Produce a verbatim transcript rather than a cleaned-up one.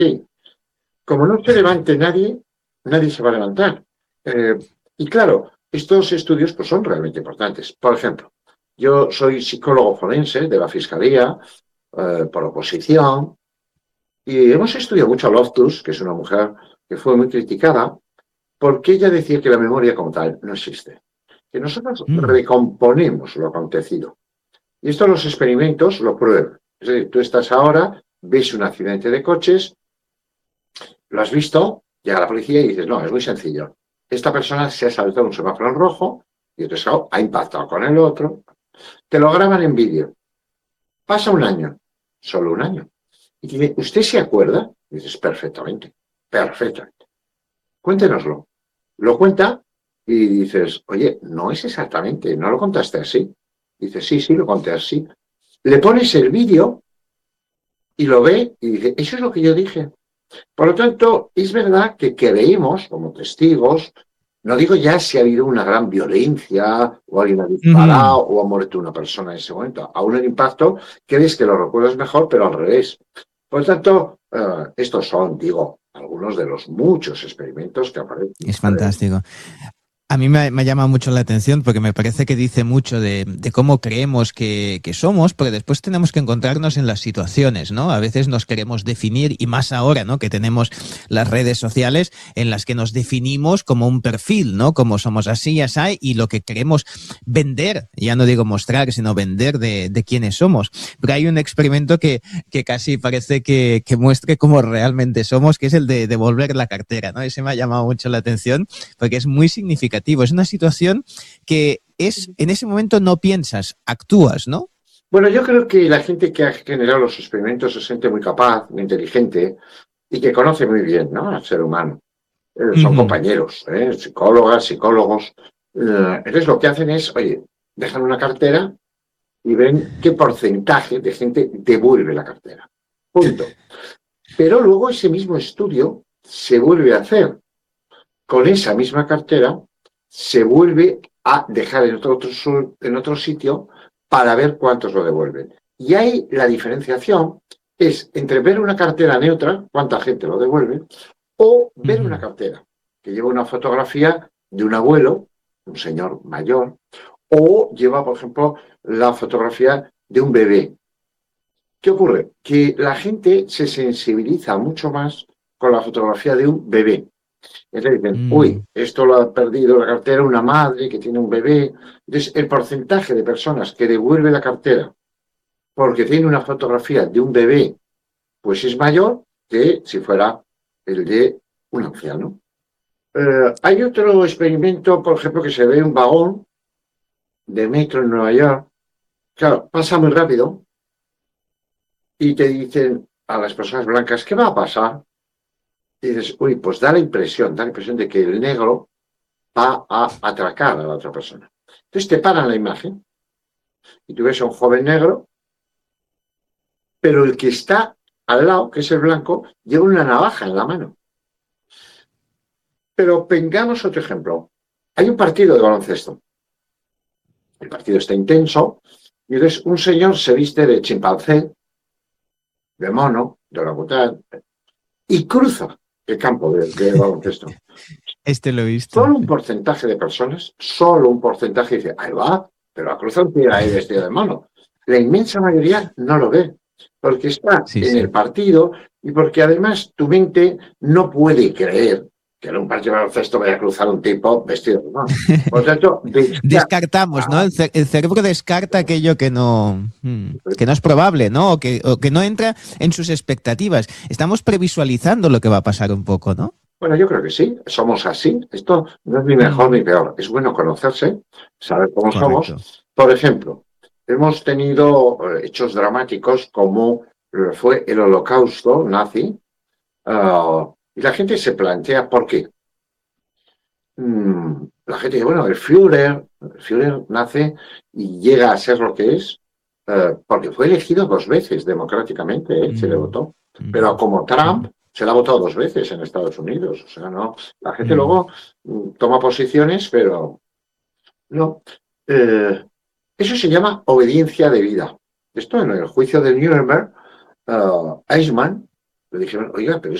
Sí. Como no se levante nadie, nadie se va a levantar. Eh, y claro, estos estudios pues, son realmente importantes. Por ejemplo, yo soy psicólogo forense de la Fiscalía, eh, por oposición, y hemos estudiado mucho a Loftus, que es una mujer que fue muy criticada, porque ella decía que la memoria como tal no existe, que nosotros Mm, recomponemos lo acontecido. Y esto los experimentos lo prueban. Es decir, tú estás ahora, ves un accidente de coches, lo has visto, llega la policía y dices, no, es muy sencillo. Esta persona se ha saltado un semáforo en rojo y entonces oh, ha impactado con el otro. Te lo graban en vídeo. Pasa un año, solo un año. Y dice, ¿usted se acuerda? Y dices, perfectamente, perfectamente. Cuéntenoslo. Lo cuenta y dices, oye, no es exactamente, no lo contaste así. Dice, sí, sí, lo conté así. Le pones el vídeo y lo ve y dice, eso es lo que yo dije. Por lo tanto, es verdad que creímos, como testigos, no digo ya si ha habido una gran violencia o alguien ha ujú. disparado o ha muerto una persona en ese momento. Aún el impacto, crees que lo recuerdas mejor, pero al revés. Por lo tanto, eh, estos son, digo, algunos de los muchos experimentos que aparecen. Es fantástico. A mí me, me llama mucho la atención porque me parece que dice mucho de, de cómo creemos que, que somos, pero después tenemos que encontrarnos en las situaciones, ¿no? A veces nos queremos definir, y más ahora, ¿no? Que tenemos las redes sociales en las que nos definimos como un perfil, ¿no? Como somos así, así, y lo que queremos vender, ya no digo mostrar, sino vender de, de quiénes somos. Pero hay un experimento que, que casi parece que, que muestre cómo realmente somos, que es el de devolver la cartera, ¿no? Ese me ha llamado mucho la atención porque es muy significativo. Es una situación que es, en ese momento no piensas, actúas, ¿no? Bueno, yo creo que la gente que ha generado los experimentos es gente muy capaz, muy inteligente y que conoce muy bien, ¿no? Al ser humano. Eh, son Ujú, compañeros, ¿eh? Psicólogas, psicólogos. Eh, entonces lo que hacen es, oye, dejan una cartera y ven qué porcentaje de gente devuelve la cartera. Punto. Pero luego ese mismo estudio se vuelve a hacer con esa misma cartera, se vuelve a dejar en otro, en otro sitio para ver cuántos lo devuelven. Y ahí la diferenciación es entre ver una cartera neutra, cuánta gente lo devuelve, o ver una ujú. cartera que lleva una fotografía de un abuelo, un señor mayor, o lleva, por ejemplo, la fotografía de un bebé. ¿Qué ocurre? Que la gente se sensibiliza mucho más con la fotografía de un bebé. Entonces dicen, uy, Mm, esto lo ha perdido la cartera una madre que tiene un bebé. Entonces, el porcentaje de personas que devuelve la cartera porque tiene una fotografía de un bebé, pues es mayor que si fuera el de un anciano. Eh, hay otro experimento, por ejemplo, que se ve en un vagón de metro en Nueva York. Claro, pasa muy rápido y te dicen a las personas blancas, ¿qué va a pasar? Y dices, uy, pues da la impresión, da la impresión de que el negro va a atracar a la otra persona. Entonces te paran la imagen y tú ves a un joven negro, pero el que está al lado, que es el blanco, lleva una navaja en la mano. Pero pongamos otro ejemplo. Hay un partido de baloncesto. El partido está intenso y entonces un señor se viste de chimpancé, de mono, de orangután, y cruza el campo de, de baloncesto. este lo he visto. Solo un porcentaje de personas, solo un porcentaje dice, ahí va, pero ha cruzado un tío ahí vestido de mono. La inmensa mayoría no lo ve, porque está Sí, en sí. el partido y porque además tu mente no puede creer que en un partido de baloncesto vaya a cruzar un tipo vestido de mono. Por lo tanto, descarta. Descartamos, ¿no? El, ce- el cerebro descarta aquello que no, mm, que no es probable, ¿no? O que, o que no entra en sus expectativas. Estamos previsualizando lo que va a pasar un poco, ¿no? Bueno, yo creo que sí, somos así. Esto no es ni mejor Mm, ni peor. Es bueno conocerse, saber cómo somos. correcto. Por ejemplo, hemos tenido eh, hechos dramáticos como eh, fue el Holocausto nazi, uh, y la gente se plantea por qué. Mm, la gente dice, bueno, el Führer, el Führer nace y llega a ser lo que es, uh, porque fue elegido dos veces democráticamente, ¿eh? Se le Mm, votó. Pero mm, como Trump, mm, se le ha votado dos veces en Estados Unidos. O sea, no, la gente mm. luego mm, toma posiciones, pero no. Eh, eso se llama obediencia de vida. Esto en el juicio de Nuremberg, uh, Eichmann Le dijeron, oiga, pero